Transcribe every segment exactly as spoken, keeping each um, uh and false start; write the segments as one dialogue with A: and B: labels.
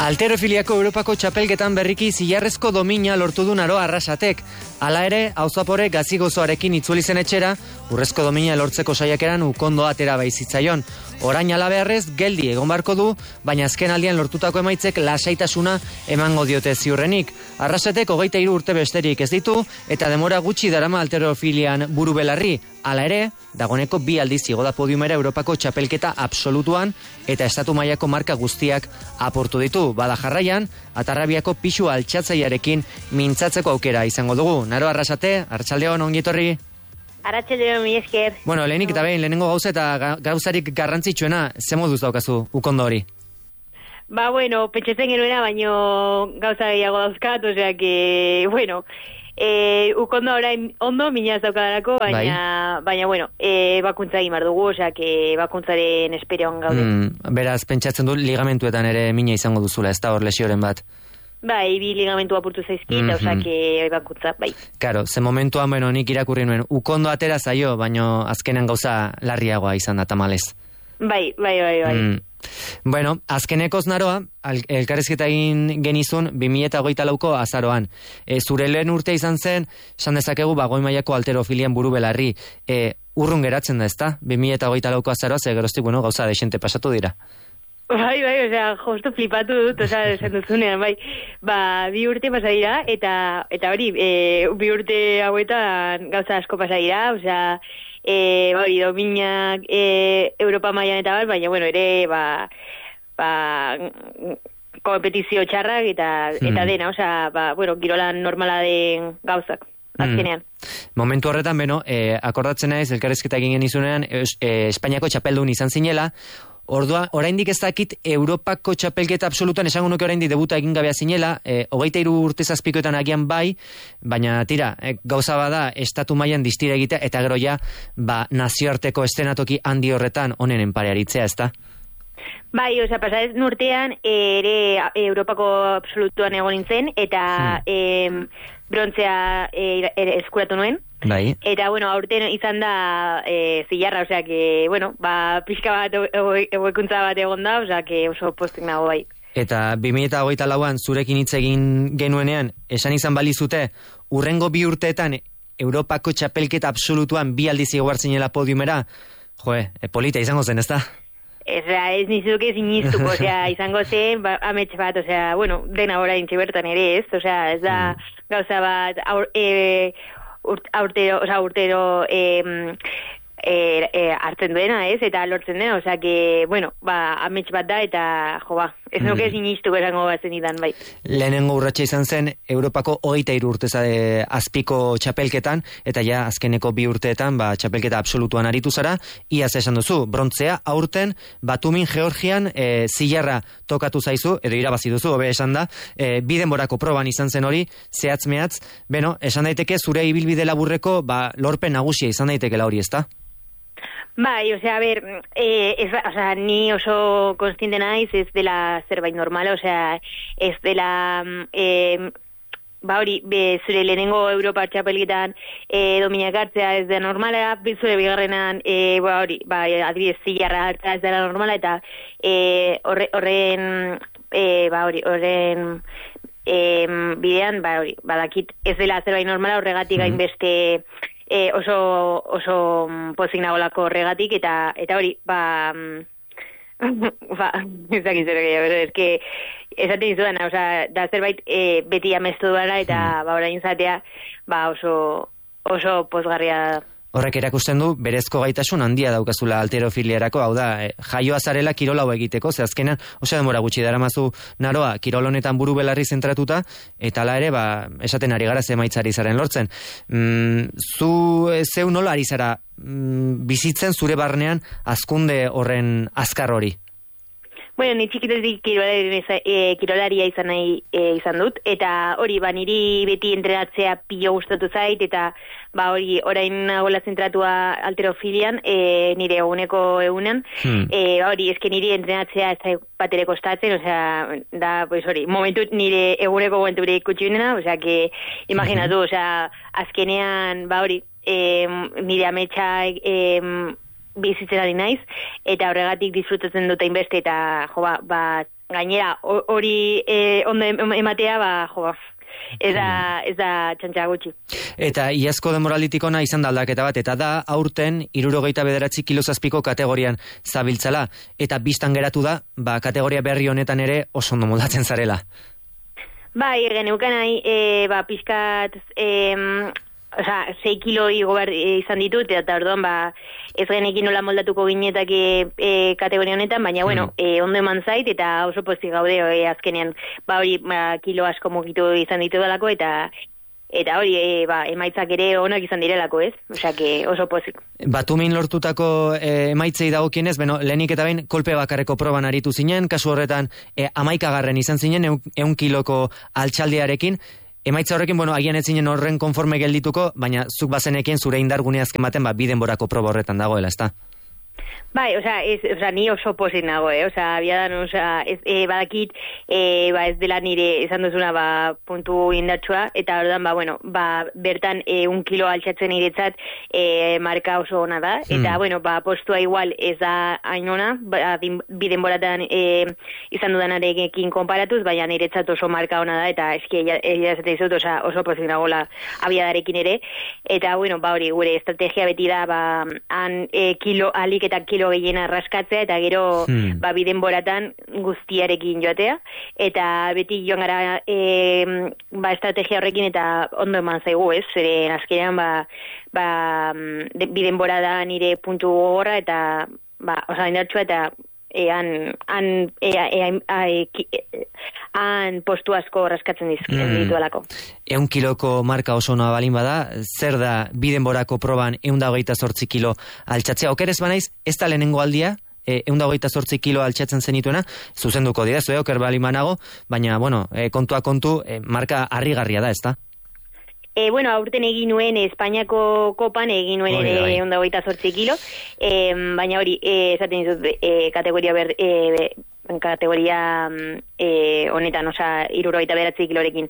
A: Alterofiliako Europako txapelketan berriki zilarrezko domina lortu du Naroa Arrasatek. Hala ere, auzapore gazigozoarekin itzuli zen etxera, urrezko domina lortzeko saiakeran ukondo atera baizitzaion. Orain alabearrez geldi egon barko du, baina azken aldian lortutako emaitzek lasaitasuna emango diote ziurrenik. Arrasatek hogeita hiru urte besterik ez ditu, eta demora gutxi darama alterofilian buru belarri. Hala ere, dagoneko bi aldiz igo da podiumera Europako txapelketa absolutuan eta estatu mailako marka guztiak aportu ditu. Bada jarraian, Atarrabiako pisu altxatzaiarekin mintzatzeko aukera izango dugu. Naroa Arrasate, Arratsaldeon, ongi etorri.
B: Arratsaldeon, mi esker.
A: Bueno, lehenik eta behin, lehenengo gauza eta gauzarik garrantzitsuena, ze moduz daukazu ukondo hori?
B: Ba, bueno, pentsatzen genuena, baino gauza gehiago dauzkat, osea que, bueno, e, ukondo orain ondo, minaz daukadarako, baina, bai. baina, bueno, e, bakuntza egin behar dugu, osea que bakuntzaren esperoan gaude.
A: Mm, beraz, pentsatzen du ligamentuetan ere mina izango duzula, ez da hor lesioren bat?
B: Bai, bi ligamentu apurtu zaizkit, mm -hmm. osea que bakuntza, bai.
A: Karo, ze momentuan, bueno, nik irakurri nuen, ukondo atera zaio, baino azkenen gauza larriagoa izan da tamalez.
B: Bai, bai, bai, bai. Mm.
A: Bueno, azkenekoz Naroa, elkarrizketa egin genizun bi mila hogeita lauko azaroan. E, zure lehen urte izan zen, esan dezakegu, ba, goi mailako alterofilian buru belarri. E, urrun geratzen da, ezta? bi mila hogeita lauko azaroa, ze geroztik, bueno, gauza desente pasatu dira.
B: Bai, bai, osea, justu flipatu dut, osea, esan duzunean, bai. Ba, bi urte pasa dira, eta, eta hori, e, bi urte hauetan gauza asko pasa dira, osea, e, hori, dominak e, Europa mailan eta bar, baina, bueno, ere, ba, ba, kompetizio txarrak eta, hmm. eta dena, osea, ba, bueno, girolan normala den gauzak, azkenean.
A: Hmm. Momentu horretan, beno, e, akordatzen naiz, elkarrizketa egin genizunean, e, e, Espainiako txapeldun izan zinela. Ordua, oraindik ez dakit Europako txapelketa absolutan esango nuke oraindik debuta egin gabea zinela, e, hogeita hiru urte zazpikoetan agian bai, baina tira, e, gauza bada estatu mailan distira egitea, eta gero ja, ba, nazioarteko estenatoki handi horretan onenen parearitzea, ezta?
B: Bai, osea, pasaren urtean ere Europako absolutuan egon nintzen, eta hmm. e, brontzea e, eskuratu nuen.
A: Bai.
B: Eta, bueno, aurten izan da e, zilarra, osea, que, bueno, ba, pixka bat egoikuntza bat egon da, osea, que oso postik nago bai.
A: Eta bi mila hogeita lauan zurekin hitz egin genuenean, esan izan balizute, urrengo bi urteetan Europako txapelketa absolutuan bi aldiz igo hartzinela podiumera, joe, e, polita izango zen, ezta?
B: Ez, ez nizuke ziniztuko, osea, izango zen, ba, amets bat, osea, bueno, dena orain bertan ere ez, osea, ez da mm. gauza bat, aur, e, urt, aurtero, osea, urtero e, e, e, hartzen duena, ez, eta lortzen dena, osea, que, bueno, ba, amets bat da, eta, jo, ba, ez nuke mm. ziniztuko esango batzen idan, bai.
A: Lehenengo urratxa izan zen, Europako hogeita hiru urte zade azpiko txapelketan, eta ja, azkeneko bi urteetan, ba, txapelketa absolutuan aritu zara, iaz esan duzu, brontzea, aurten, Batumin Georgian, e, zilarra tokatu zaizu, edo irabazi duzu, hobe esan da, e, bi denborako proban izan zen hori, zehatz mehatz, beno, esan daiteke, zure ibilbide laburreko, ba, lorpen nagusia izan daitekela hori, ezta?
B: Bai, osea, a ber, eh, ez, osea, ni oso konstiente naiz, ez dela zerbait normala, osea, ez dela, eh, ba hori, be, zure lehenengo Europa txapelketan eh, dominak hartzea ez da normala, zure bigarrenan, eh, ba hori, ba, adibidez zilarra hartzea ez dela normala, eta eh, horre, horren, eh, ba hori, horren eh, bidean, ba hori, badakit ez dela zerbait normala, horregatik gain beste... E, oso oso pozik nagolako horregatik, eta eta hori, ba, ba, ez dakit zer gehiago, ez que, esaten dizudan, osea, da zerbait e, beti amestu duela, eta ba, orain zatea, ba, oso, oso pozgarria.
A: Horrek erakusten du, berezko gaitasun handia daukazula alterofiliarako, hau da, eh, jaioa zarela kirolau egiteko, ze azkenan, osea denbora gutxi daramazu Naroa, kirol honetan buru belarri zentratuta, eta ala ere, ba, esaten ari gara ze emaitzari zaren lortzen. Mm, zu, zeu nola ari zara mm, bizitzen zure barnean azkunde horren azkar hori?
B: Bueno, ni txikitetik e, kirolaria izan nahi e, izan dut, eta hori, ba, niri beti entrenatzea pilo gustatu zait, eta ba, hori, orain nagoela zentratua alterofilian, e, nire eguneko egunan, hmm. e, ba, hori, eske niri entrenatzea ez da batere kostatzen, osea, da, pues hori, momentu nire eguneko momentu bere ikutxunena, osea, que, imaginatu, hmm. osea, azkenean, ba, hori, e, nire ametsa, e, bizitzen ari naiz, eta horregatik disfrutatzen dut hainbeste, eta jo, ba, ba, gainera, hori e, ondo ematea, ba, jo, ez da, ez da txantxa gutxi.
A: Eta iazko demoralitik ona izan da aldaketa bat, eta da aurten hirurogeita bederatzi kilo zazpiko kategorian zabiltzala, eta biztan geratu da, ba, kategoria berri honetan ere oso ondo moldatzen zarela.
B: Bai, geneukan nahi, e, ba, pixkat, e, oza, sei kilo igo behar izan ditut, eta orduan, ba, ez genekin nola moldatuko ginetak e, e, kategoria honetan, baina, bueno, mm. e, ondo eman zait, eta oso pozik gaude, e, azkenean, ba, hori, ba, kilo asko mugitu izan ditu dalako, eta eta hori, e, ba, emaitzak ere onak izan direlako, ez? Osea, que oso pozik.
A: Batumin lortutako e, emaitzei dagokienez, beno, lehenik eta behin kolpe bakarreko proban aritu zinen, kasu horretan, e, amaikagarren izan zinen, eun kiloko altxaldiarekin. Emaitza horrekin, bueno, agian ez zinen horren konforme geldituko, baina zuk bazenekien zure indargune azken baten, ba, bidenborako proba horretan dagoela, ezta?
B: Bai, osea, ez, osea, ni oso pozik nago, eh? Osea, biadan, osea, ez, e, badakit, e, ba, ez dela nire esan duzuna, ba, puntu indartsua, eta ordan, ba, bueno, ba, bertan e, un kilo altxatzen niretzat e, marka oso ona da, eta, hmm. bueno, ba, postua igual ez da hain ona, ba, biden boratan e, izan dudanarekin konparatuz, baina niretzat oso marka ona da, eta eski egiazete izut, osea, oso pozik nagola abiadarekin ere, eta, bueno, ba, hori, gure estrategia beti da, ba, han e, kilo, alik eta kilo gehiena raskatzea, eta gero hmm. ba, biden boratan guztiarekin joatea, eta beti joan gara e, ba, estrategia horrekin, eta ondo eman zaigu, ez? Zere, azkenean, ba, ba, biden borada nire puntu gogorra, eta, ba, osa, indartsua, eta ean, han, ea, ea, ea, han postu asko raskatzen dizkien mm. ditu alako.
A: Eun kiloko marka oso noa balin bada, zer da bidenborako proban eun da hogeita zortzi kilo altxatzea? Okerez banaiz, ez da lehenengo aldia, e, eun da hogeita zortzi kilo altxatzen zenituena, zuzenduko dira, zue, oker balin banago, baina, bueno, e, kontua kontu, e, marka harrigarria da, ez da?
B: E, bueno, aurten egin nuen Espainiako kopan egin nuen ere eun da hogeita zortzi kilo, e, baina hori, e, esaten dizut, e, kategoria ber... E, kategoria eh, honetan, osa, hirurogeita bederatzi kilorekin.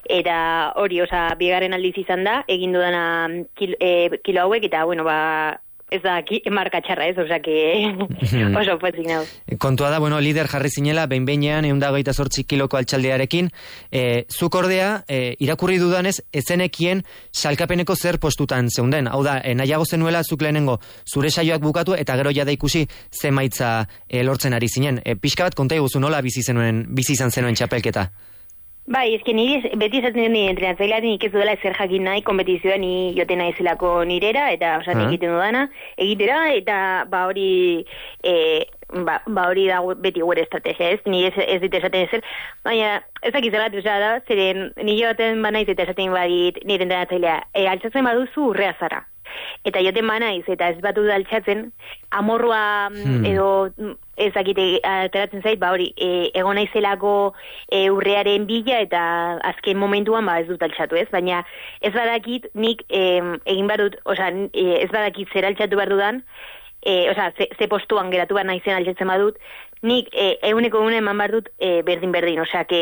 B: Eta hori, osa, bigarren aldiz izan da, egin dudana kilo, eh, kilo hauek, eta, bueno, ba, ez da ki, marka txarra, ez, osa, que oso pozik nago.
A: Kontua da, bueno, lider jarri zinela, behin-behinean, eun da hogeita zortzi kiloko altxaldearekin, e, zuk ordea, e, irakurri dudanez, ezenekien salkapeneko zer postutan zeunden. Hau da, e, nahiago zenuela, zuk lehenengo zure saioak bukatu, eta gero jada ikusi zemaitza e, lortzen ari zinen. E, pixka bat, konta eguzu nola bizi zenuen, bizi izan zenuen txapelketa?
B: Bai, ezken nire, beti izaten dut nire entrenatzailea, nik ez dudala ezer jakin nahi, kompetizioa ni joten naizelako nirera, eta osan uh-huh. egiten dudana, egitera, eta ba hori, e, ba, ba hori da beti gure estrategia, ez, ni ez, ez dit esaten ezer, baina ez dakit zelat, oza da, zeren nire joten banaiz eta esaten badit nire entrenatzailea, e, altxatzen baduzu urrea zara. Eta joten banaiz, eta ez batu da altxatzen, amorrua hmm. edo ezakite ateratzen zait, ba hori, e, egon naizelako e, urrearen bila, eta azken momentuan ba ez dut altxatu, ez? Baina ez badakit, nik e, egin behar dut, oza, e, ez badakit zer altxatu behar dudan, e, oza, ze, ze postuan geratu behar naizen altxatzen badut, nik e, eguneko egune eman behar dut e, berdin-berdin, osea, que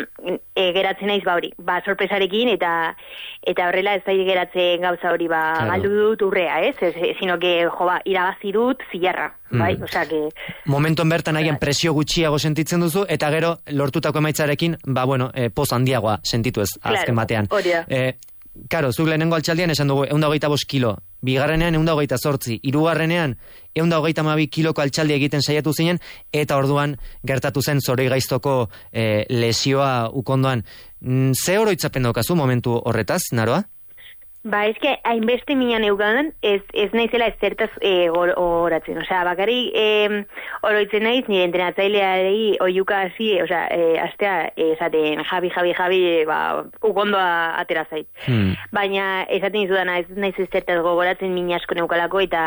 B: e, geratzen naiz ba hori, ba sorpresarekin, eta eta horrela ez da geratzen gauza hori, ba claro. galdu dut urrea, ez? ez, ez sino que, jo, ba, irabazi dut zilarra, mm. bai? Osea, que...
A: Momenton bertan haien presio gutxiago sentitzen duzu, eta gero lortutako emaitzarekin, ba, bueno, e, poz handiagoa sentitu ez,
B: claro,
A: azken batean.
B: Hori da.
A: E, Karo, zuk lehenengo altxaldian esan dugu eun da hogeita bost kilo, bigarrenean eun da hogeita zortzi, hirugarrenean eun da hogeita hamabi kiloko altxaldi egiten saiatu zinen, eta orduan gertatu zen zorei gaiztoko e, lesioa ukondoan. Ze oroitzapen daukazu momentu horretaz, Naroa?
B: Ba, ez que hainbeste minan eugan, ez, ez naizela ez zertaz e, horatzen. Osea, bakari e, oroitzen naiz, nire entrenatzaileari oiuka hasi, osea, e, astea esaten jabi, jabi, jabi, ba, ukondoa atera zait. Hmm. Baina esaten izudana ez naiz ez zertaz gogoratzen min asko neukalako, eta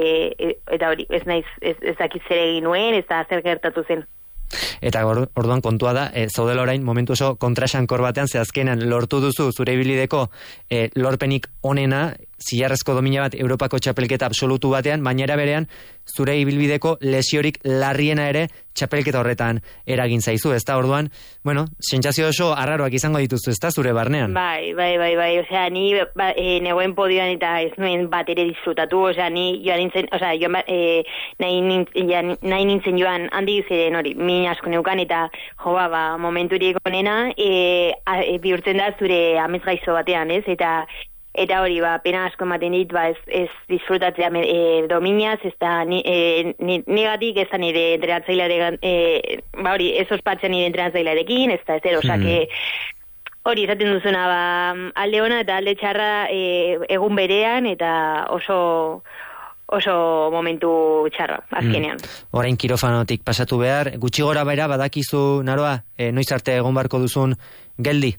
B: e, eta hori, ez naiz, ez, ez dakit zer egin nuen, ez da zer gertatu zen.
A: Eta orduan kontua da, e, zaudela orain momentu oso kontrasankor batean, ze azkenan lortu duzu zure ibilideko e, lorpenik onena, zilarrezko domina bat Europako txapelketa absolutu batean, baina era berean zure ibilbideko lesiorik larriena ere txapelketa horretan eragin zaizu, ezta? Orduan, bueno, sentsazio oso arraroak izango dituzu, ezta, zure barnean?
B: Bai, bai, bai, bai, osea, ni ba, e, negoen podioan eta ez nuen bat ere disfrutatu, osea, ni joan nintzen, osea, joan, e, nahi, nintzen, ja, nahi nintzen joan handi ziren hori, min asko neukan eta jo, ba, ba momenturik onena e, a, e, bihurtzen da zure amez gaizo batean, ez? Eta Eta hori, ba, pena asko ematen dit, ba, ez, ez disfrutatzea e, dominaz, ez da ni, e, ni, negatik, ez da nire entrenatzailearen, e, ba hori, ez ospatzen nire entrenatzailearekin, ez da, ez ero, osake, hori, esaten duzuna, ba, alde ona eta alde txarra e, egun berean, eta oso oso momentu txarra, azkenean. Mm.
A: Orain kirofanotik pasatu behar, gutxi gora bera badakizu, Naroa, e, noiz arte egon barko duzun geldi?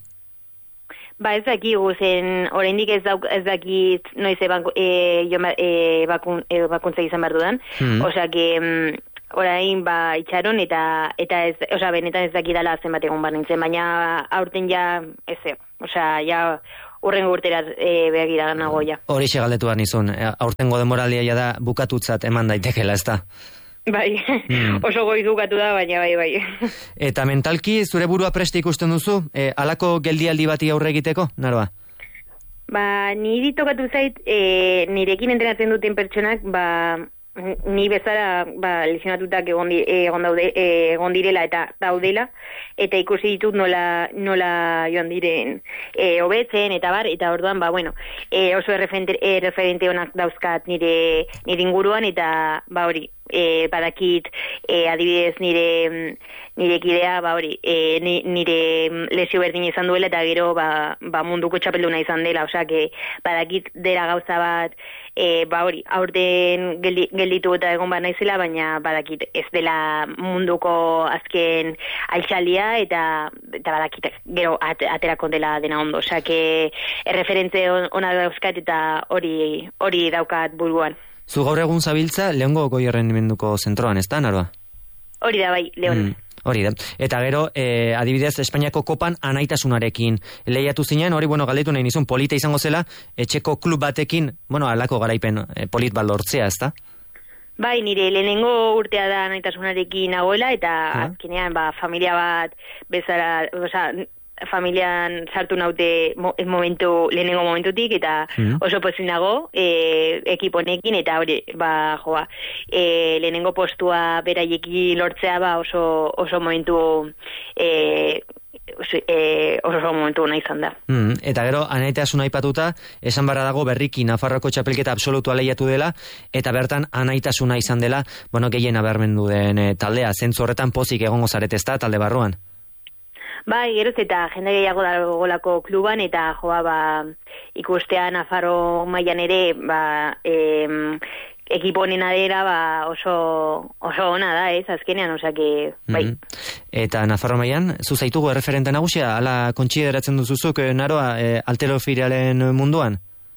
B: Ba ez dakigu zen, oraindik ez, dauk, ez dakit noiz eban, e, e, bakun, e, bakuntza izan behar dudan, mm. osea que mm, orain ba itxaron eta eta ez, osea benetan ez dakidala zenbat egon bar nintzen, baina aurten ja ez zer, osea ja urrengo urtera e, begira nago ja.
A: Hori segaldetu behar nizun, aurtengo denboraldia ja da bukatutzat eman daitekela, ez da?
B: Bai, mm. oso goiz bukatu da, baina bai, bai.
A: Eta mentalki, zure burua preste ikusten duzu, e, alako geldialdi bati aurre egiteko, Naroa?
B: Ba, niri tokatu zait, e, nirekin entrenatzen duten pertsonak, ba, ni bezala ba, lesionatutak egon, di, egon, daude, egon direla eta daudela, eta ikusi ditut nola, nola joan diren e, hobetzen eta bar, eta orduan, ba, bueno, e, oso erreferente, e, referente honak dauzkat nire, nire inguruan, eta ba hori, e, badakit e, adibidez nire nire kidea, ba hori, e, nire lesio berdin izan duela, eta gero ba, ba munduko txapelduna izan dela, osea, que badakit dela gauza bat, E, ba hori, aurten geldi, gelditu eta egon bat naizela, baina badakit ez dela munduko azken altxaldia eta, eta badakit gero at, aterako dela dena ondo. Osea, que erreferentze ona dauzkat eta hori hori daukat buruan.
A: Zu gaur egun zabiltza Leongo goi errendimenduko zentroan, ez da, Naroa?
B: Hori da bai, Leon. Mm.
A: Hori da. Eta gero, e, adibidez, Espainiako kopan anaitasunarekin lehiatu zinen, hori, bueno, galdetu nahi nizun, polita izango zela, etxeko klub batekin, bueno, alako garaipen e, polit baldortzea, ez da?
B: Bai, nire lehenengo urtea da anaitasunarekin nagoela, eta ha? azkenean, ba, familia bat bezala, oza, familian sartu naute mo, momentu, lehenengo momentutik, eta mm. oso pozin dago e, ekiponekin, eta hori, ba, joa, e, lehenengo postua beraiekin lortzea, ba, oso, oso momentu e, oso, e, oso momentu nahi izan da.
A: Mm. Eta gero, anaitasuna aipatuta, esan barra dago berriki Nafarroako txapelketa absolutua lehiatu dela, eta bertan anaitasuna izan dela, bueno, gehien abermendu den e, taldea, zentzu horretan pozik egongo zarete, ez da, talde barruan?
B: Bai, geroz eta jende gehiago dagolako kluban, eta joa, ba, ikustea Nafarro mailan ere, ba, em, ekipo honena dela, ba, oso, oso ona da, ez, azkenean, osea, que, bai. Mm-hmm.
A: Eta Nafarro mailan, zu zaitugu erreferente nagusia, ala kontsideratzen duzuzuk, Naroa, e, alterofirialen munduan?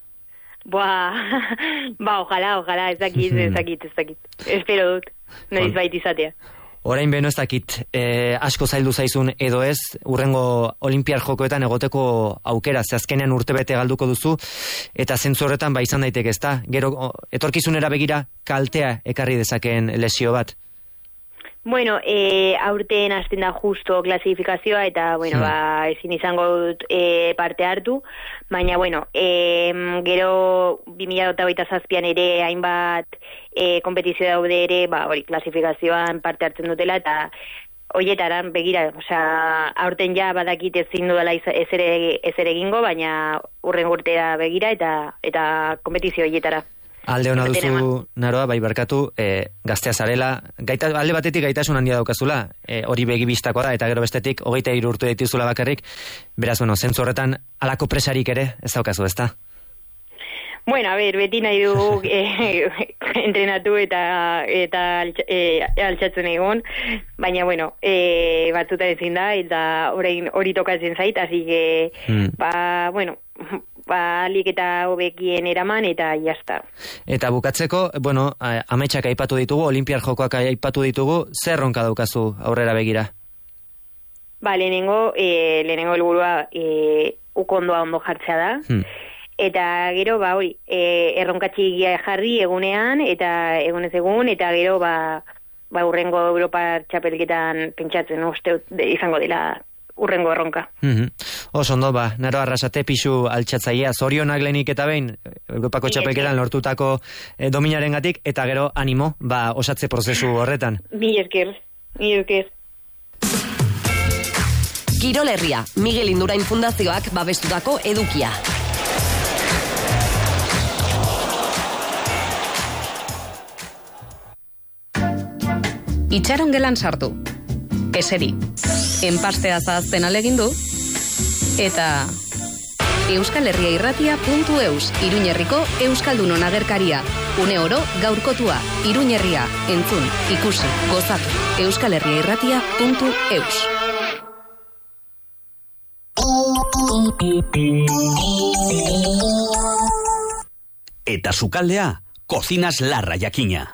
B: Boa, ba, ojala, ojala, ez dakit, ez dakit, ez dakit. Espero dut, noiz bait izatea.
A: Orain beno ez dakit, eh, asko zaildu zaizun edo ez, urrengo olimpiar jokoetan egoteko aukera, ze azkenean urtebete galduko duzu, eta zentzu horretan ba izan daiteke, ezta? Gero, etorkizunera begira kaltea ekarri dezakeen lesio bat?
B: Bueno, eh, aurten hasten da justo klasifikazioa, eta, bueno, hmm. ba, ezin izango dut eh, parte hartu, baina, bueno, eh, gero bi mila hogeita zazpian ere hainbat e, kompetizio daude ere, ba, hori, klasifikazioan parte hartzen dutela, eta hoietaran begira, osea, aurten ja badakit ezin dudala ez ere ez ere egingo, baina urren urtea begira eta eta kompetizio hoietara.
A: Alde hona duzu, Naroa, bai barkatu, e, gaztea zarela, gaita, alde batetik gaitasun handia daukazula, e, hori begibistakoa da, eta gero bestetik, hogeita hiru urte dituzula bakarrik, beraz, bueno, zentzu horretan, alako presarik ere, ez daukazu, ezta?
B: Bueno, a ver, beti nahi du eh, entrenatu eta eta eh, altxatzen egon, baina, bueno, eh, batzuta ezin da, eta orain hori tokatzen zait, así que, mm. ba, bueno, ba, alik eta hobekien eraman, eta jazta. Eta
A: bukatzeko, bueno, ametsak aipatu ditugu, olimpiar jokoak aipatu ditugu, zer ronka daukazu aurrera begira?
B: Ba, lehenengo, eh, lehenengo helburua eh, ukondoa ondo jartzea da, hmm. eta gero, ba, hori, e, erronkatxigia jarri egunean, eta egunez egun, eta gero, ba, ba urrengo Europa txapelketan pentsatzen, uste izango dela urrengo erronka.
A: Mm-hmm. Oso ondo, ba, Naro Arrasate pixu altxatzaia, zorionak lehenik eta behin, Europako txapelketan lortutako e, dominaren gatik, eta gero animo, ba, osatze prozesu horretan.
B: Mi esker, mi esker.
C: Kirol Herria, Miguel Indurain Fundazioak babestutako edukia.
D: Itxaron gelan sartu. Eseri. Enpastea zahazten alegindu. Eta Euskal Herria Irratia puntu eus, Iruñerriko Euskaldunon agerkaria. Une oro gaurkotua, Iruñerria, entzun, ikusi, gozatu. Euskal Herria Irratia puntu eus.
E: Eta sukaldea, Cocinas Larra jakina.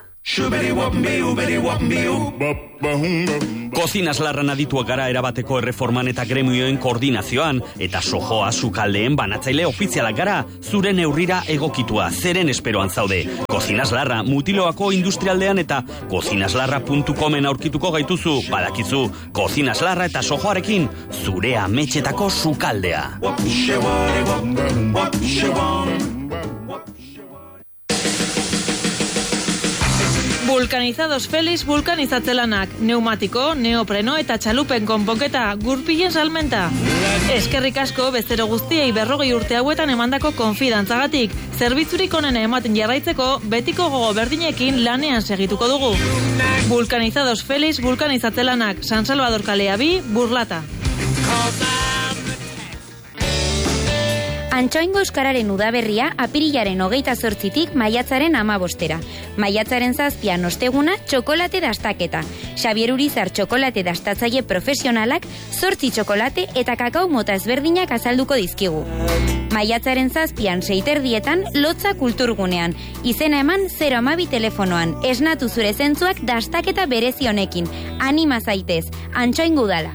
E: Cocinas Larran adituak gara erabateko erreforman eta gremioen koordinazioan, eta sojoa sukaldeen banatzaile ofizialak gara, zure neurrira egokitua, zeren esperoan zaude. Cocinas Larra Mutiloako industrialdean eta cocinaslarra puntu comen aurkituko gaituzu, badakizu, Cocinas Larra eta sojoarekin, zure ametxetako sukaldea.
F: Vulcanizados Félix vulkanizatzelanak, neumatiko, neopreno eta txalupen konponketa, gurpilen salmenta. Eskerrik asko bezero guztiei berrogei urte hauetan emandako konfidantzagatik, zerbitzurik onena ematen jarraitzeko, betiko gogo berdinekin lanean segituko dugu. Vulcanizados Félix vulkanizatzelanak, San Salvador kalea bi, Burlata.
G: Antxoaingo Euskararen udaberria apirilaren hogeita zortzitik maiatzaren amabostera. Maiatzaren zazpian osteguna txokolate dastaketa. Xabier Urizar txokolate dastatzaile profesionalak zortzi txokolate eta kakao mota ezberdinak azalduko dizkigu. Maiatzaren zazpian seiterdietan lotza kulturgunean. Izena eman zero hamabi telefonoan. Esnatu zure zentzuak dastaketa berezi honekin. Anima zaitez, Antxoaingo udala.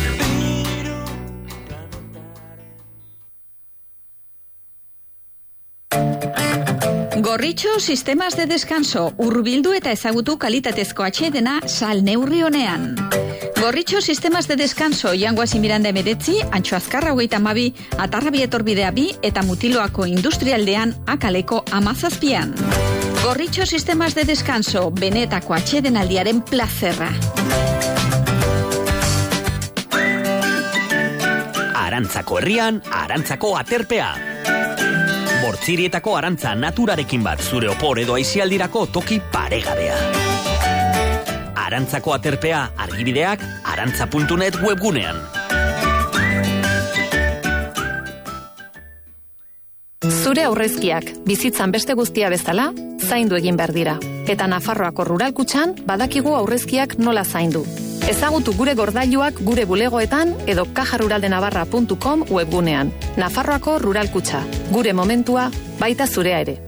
H: Gorritxo Sistemas de Descanso, hurbildu eta ezagutu kalitatezko atsedena sal neurri honean. Gorritxo Sistemas de Descanso, Jangoasi Miranda emeretzi, Antxo Azkarra hogeita hamabi, Atarrabi Etorbidea bi eta Mutiloako industrialdean akaleko amazazpian. Gorritxo Sistemas de Descanso, benetako atsedenaldiaren plazerra.
E: Arantzako herrian, Arantzako aterpea. Bortzirietako arantza naturarekin bat, zure opor edo aizialdirako toki paregabea. Arantzako aterpea, argibideak, arantza puntu net webgunean.
D: Zure aurrezkiak, bizitzan beste guztia bezala, zaindu egin behar dira. Eta Nafarroako Rural Kutxan badakigu aurrezkiak nola zaindu. Ezagutu gure gordailuak gure bulegoetan edo caja rural de navarra puntu com webgunean. Nafarroako Rural Kutxa, gure momentua, baita zurea ere.